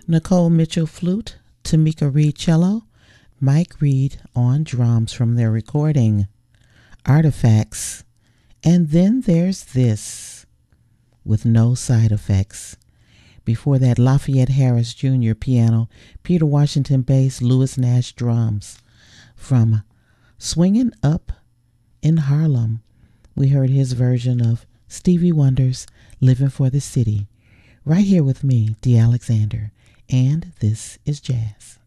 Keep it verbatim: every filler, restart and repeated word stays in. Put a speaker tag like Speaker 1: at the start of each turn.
Speaker 1: Nicole Mitchell flute, Tamika Reed cello, Mike Reed on drums from their recording Artifacts. And then there's this with no side effects. Before that, Lafayette Harris Junior piano, Peter Washington bass, Louis Nash drums. From Swingin' Up in Harlem, we heard his version of Stevie Wonder's Living for the City. Right here with me, Dee Alexander, and this is Jazz.